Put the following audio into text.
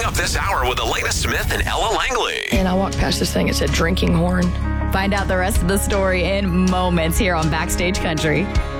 up this hour with Elena Smith and Ella Langley. And I walked past this thing, it said drinking horn. Find out the rest of the story in moments here on Backstage Country.